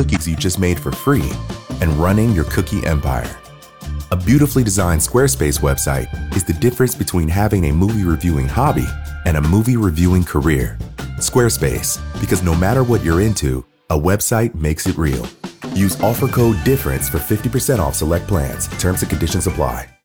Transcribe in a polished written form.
cookies you just made for free and running your cookie empire. A beautifully designed Squarespace website is the difference between having a movie reviewing hobby and a movie reviewing career. Squarespace, because no matter what you're into, a website makes it real. Use offer code DIFFERENCE for 50% off select plans. Terms and conditions apply.